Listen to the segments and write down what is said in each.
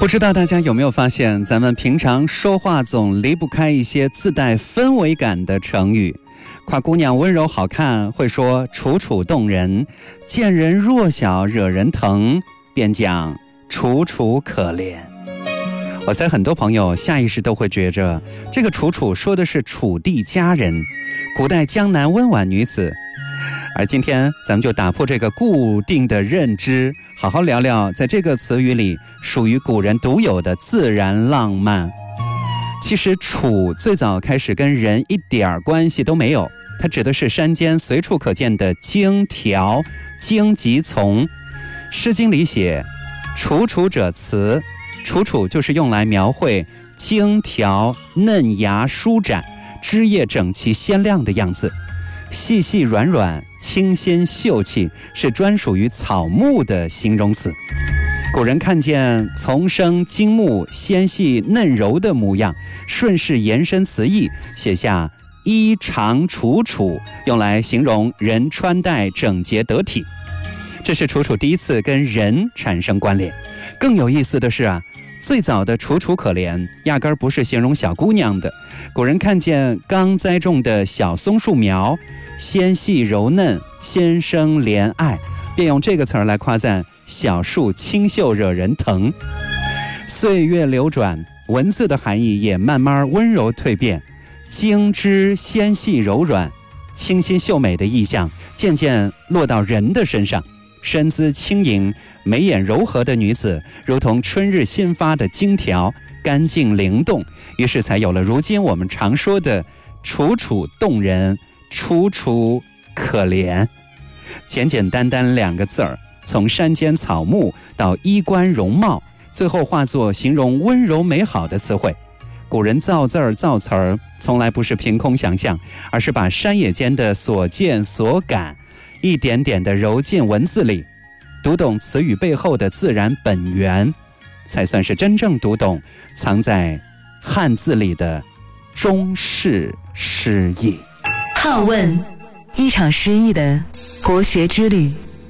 不知道大家有没有发现，咱们平常说话总离不开一些自带氛围感的成语。夸姑娘温柔好看，会说楚楚动人；见人弱小惹人疼，便讲楚楚可怜。我猜很多朋友下意识都会觉着，这个楚楚说的是楚地佳人，古代江南温婉女子。而今天咱们就打破这个固定的认知，好好聊聊在这个词语里属于古人独有的自然浪漫。其实楚最早开始跟人一点关系都没有，它指的是山间随处可见的荆条、荆棘丛。诗经里写楚楚者雌，楚楚就是用来描绘荆条嫩芽舒展、枝叶整齐鲜亮的样子，细细软软、清新秀气，是专属于草木的形容词。古人看见丛生荆木纤细嫩柔的模样，顺势延伸词义，写下衣长楚楚，用来形容人穿戴整洁得体。这是楚楚第一次跟人产生关联。更有意思的是最早的楚楚可怜压根儿不是形容小姑娘的。古人看见刚栽种的小松树苗纤细柔嫩，先生怜爱，便用这个词儿来夸赞小树清秀惹人疼。岁月流转，文字的含义也慢慢温柔蜕变，茎枝纤细柔软、清新秀美的意象渐渐落到人的身上。身姿轻盈、眉眼柔和的女子，如同春日新发的荆条，干净灵动，于是才有了如今我们常说的楚楚动人、楚楚可怜。简简单单两个字儿，从山间草木到衣冠容貌，最后化作形容温柔美好的词汇。古人造字儿造词儿，从来不是凭空想象，而是把山野间的所见所感一点点地揉进文字里，读懂词语背后的自然本源，才算是真正读懂藏在汉字里的中式诗意。 好问，一场诗意的国学之旅。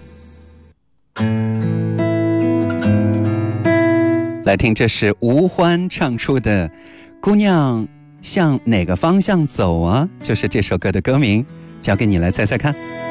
来听，这是吴欢唱出的《姑娘向哪个方向走啊》，就是这首歌的歌名，交给你来猜猜看。